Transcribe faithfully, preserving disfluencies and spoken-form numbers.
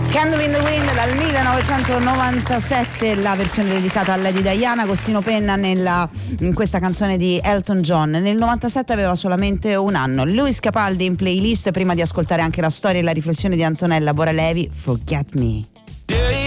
Candle in the Wind dal millenovecentonovantasette, la versione dedicata a Lady Diana, Agostino Penna nella, in questa canzone di Elton John. Nel novantasette aveva solamente un anno. Luis Capaldi in playlist, prima di ascoltare anche la storia e la riflessione di Antonella Boralevi, Forget Me.